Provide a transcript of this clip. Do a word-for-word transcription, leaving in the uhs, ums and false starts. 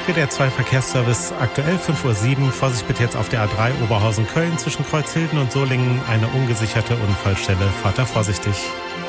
W D R zwei Verkehrsservice aktuell fünf Uhr sieben. Vorsicht bitte jetzt auf der A drei Oberhausen-Köln zwischen Kreuzhilden und Solingen. Eine ungesicherte Unfallstelle. Fahrt da vorsichtig.